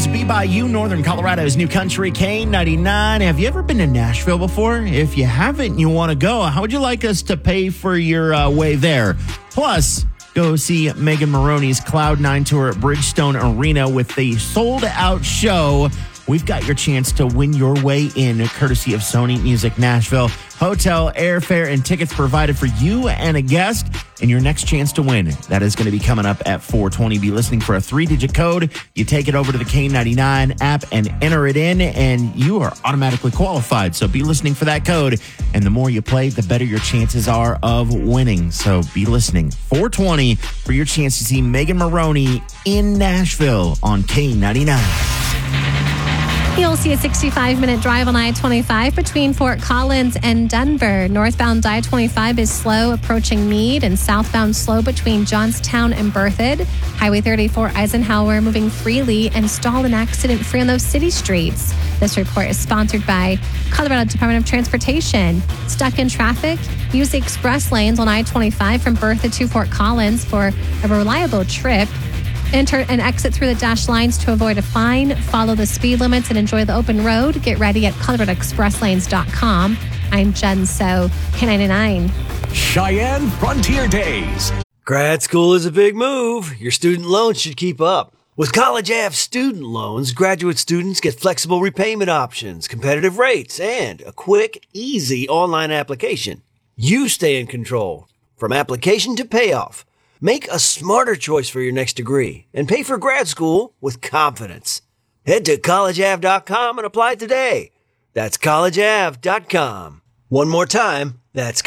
Homes, Be By You, Northern Colorado's new country, K99. Have you ever been to Nashville before? If you haven't and you want to go, how would you like us to pay for your way there? Plus, go see Megan Maroney's Cloud9 tour at Bridgestone Arena with the sold-out show. We've got your chance to win your way in, courtesy of Sony Music Nashville. Hotel, airfare, and tickets provided for you and a guest. And your next chance to win, that is going to be coming up at 4:20. Be listening for a 3-digit code. You take it over to the K99 app and enter it in, and you are automatically qualified. So be listening for that code. And the more you play, the better your chances are of winning. So be listening. 4:20 for your chance to see Megan Maroney in Nashville on K99. You'll see a 65-minute drive on I-25 between Fort Collins and Denver. Northbound I-25 is slow approaching Meade, and southbound slow between Johnstown and Berthoud. Highway 34 Eisenhower moving freely and stalled and accident-free on those city streets. This report is sponsored by Colorado Department of Transportation. Stuck in traffic? Use the express lanes on I-25 from Berthoud to Fort Collins for a reliable trip. Enter and exit through the dash lines to avoid a fine. Follow the speed limits and enjoy the open road. Get ready at ColoradoExpressLanes.com. I'm Jen So, K99. Cheyenne Frontier Days. Grad school is a big move. Your student loans should keep up. With College Ave student loans, graduate students get flexible repayment options, competitive rates, and a quick, easy online application. You stay in control from application to payoff. Make a smarter choice for your next degree and pay for grad school with confidence. Head to collegeave.com and apply today. That's collegeave.com. One more time, that's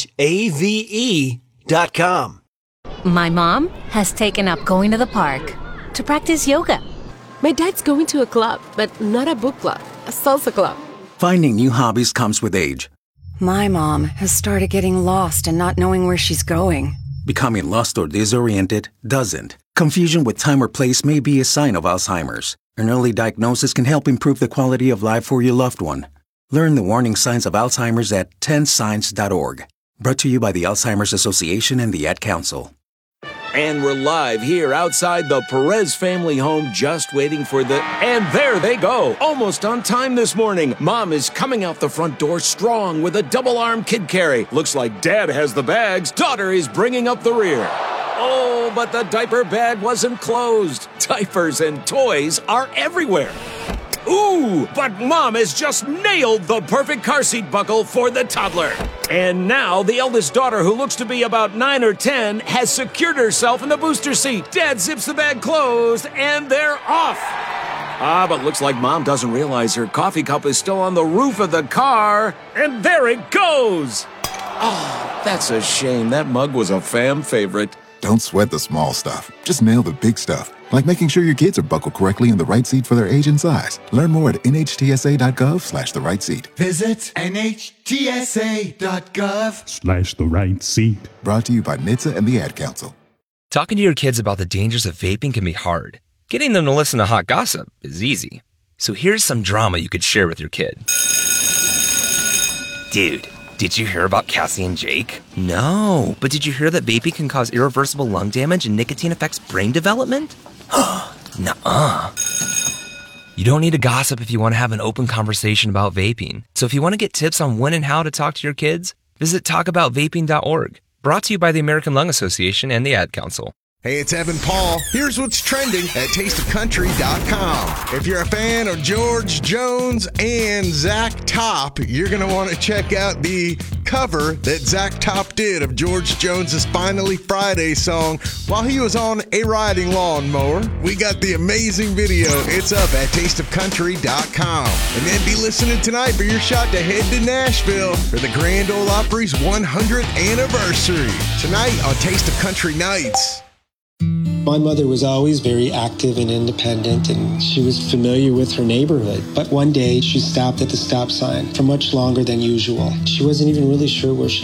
collegeave.com. My mom has taken up going to the park to practice yoga. My dad's going to a club, but not a book club, a salsa club. Finding new hobbies comes with age. My mom has started getting lost and not knowing where she's going. Becoming lost or disoriented doesn't. Confusion with time or place may be a sign of Alzheimer's. An early diagnosis can help improve the quality of life for your loved one. Learn the warning signs of Alzheimer's at 10signs.org. Brought to you by the Alzheimer's Association and the Ad Council. And we're live here outside the Perez family home, just waiting for the... And there they go, almost on time this morning. Mom is coming out the front door strong with a double-arm kid carry. Looks like Dad has the bags. Daughter is bringing up the rear. Oh, but the diaper bag wasn't closed. Diapers and toys are everywhere. Ooh, but Mom has just nailed the perfect car seat buckle for the toddler. And now the eldest daughter, who looks to be about 9 or 10, has secured herself in the booster seat. Dad zips the bag closed, and they're off. But looks like Mom doesn't realize her coffee cup is still on the roof of the car. And there it goes. Oh, that's a shame. That mug was a fam favorite. Don't sweat the small stuff. Just nail the big stuff. Like making sure your kids are buckled correctly in the right seat for their age and size. Learn more at nhtsa.gov/the right seat. Visit nhtsa.gov/the right seat. Brought to you by NHTSA and the Ad Council. Talking to your kids about the dangers of vaping can be hard. Getting them to listen to hot gossip is easy. So here's some drama you could share with your kid. Dude, did you hear about Cassie and Jake? No, but did you hear that vaping can cause irreversible lung damage and nicotine affects brain development? Nuh-uh. You don't need to gossip if you want to have an open conversation about vaping. So if you want to get tips on when and how to talk to your kids, visit talkaboutvaping.org. Brought to you by the American Lung Association and the Ad Council. Hey, it's Evan Paul. Here's what's trending at tasteofcountry.com. If you're a fan of George Jones and Zach Top, you're going to want to check out the cover that Zach Top did of George Jones's Finally Friday song while he was on a riding lawnmower. We got the amazing video. It's up at tasteofcountry.com. And then be listening tonight for your shot to head to Nashville for the Grand Ole Opry's 100th anniversary. Tonight on Taste of Country Nights. My mother was always very active and independent, and she was familiar with her neighborhood. But one day, she stopped at the stop sign for much longer than usual. She wasn't even really sure where she